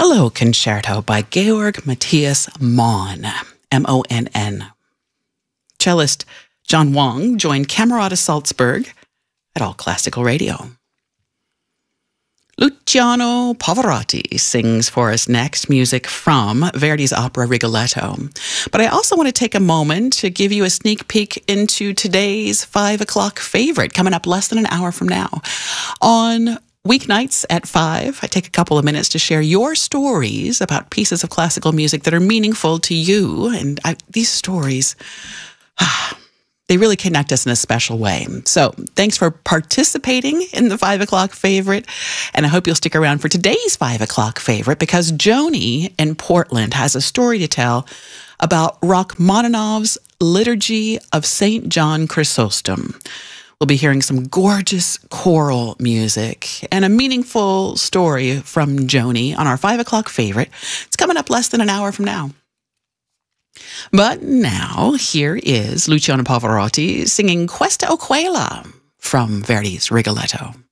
Hello, Concerto by Georg Matthias Monn, M-O-N-N. Cellist John Wang joined Camerata Salzburg at All Classical Radio. Luciano Pavarotti sings for us next, music from Verdi's opera Rigoletto. But I also want to take a moment to give you a sneak peek into today's 5 o'clock favorite, coming up less than an hour from now. On weeknights at 5, I take a couple of minutes to share your stories about pieces of classical music that are meaningful to you. And these stories, they really connect us in a special way. So thanks for participating in the 5 o'clock favorite. And I hope you'll stick around for today's 5 o'clock favorite, because Joni in Portland has a story to tell about Rachmaninoff's Liturgy of St. John Chrysostom. We'll be hearing some gorgeous choral music and a meaningful story from Joni on our 5 o'clock favorite. It's coming up less than an hour from now. But now, here is Luciano Pavarotti singing Questa o Quella from Verdi's Rigoletto.